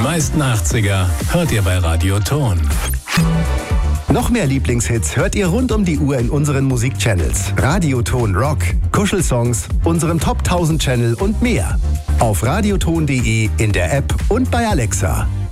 meisten 80er hört ihr bei Radio Ton. Noch mehr Lieblingshits hört ihr rund um die Uhr in unseren Musikchannels. Radio Ton Rock, Kuschelsongs, unserem Top 1000 Channel und mehr. Auf radioton.de, in der App und bei Alexa.